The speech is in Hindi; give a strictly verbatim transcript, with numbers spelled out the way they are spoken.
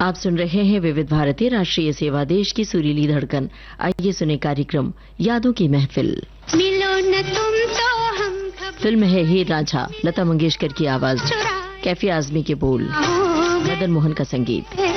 आप सुन रहे हैं विविध भारती राष्ट्रीय सेवा देश की सुरीली धड़कन। आइए सुने कार्यक्रम यादों की महफिल। मिलो न तुम तो हम फिल्म है हीर रांझा, लता मंगेशकर की आवाज, कैफी आजमी के बोल, मदन मोहन का संगीत।